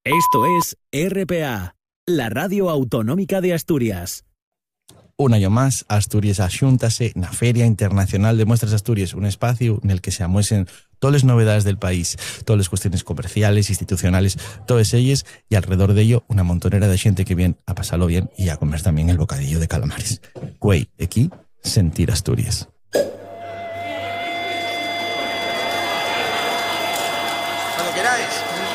Esto es RPA, la radio autonómica de Asturias. Un año más, Asturias axúntase na Feria Internacional de Muestras Asturias, un espacio en el que se amuesen todas las novedades del país, todas las cuestiones comerciales, institucionales, todas ellas, y alrededor de ello una montonera de gente que viene a pasarlo bien y a comer también el bocadillo de calamares. Güey, aquí, sentir Asturias. Cuando queráis.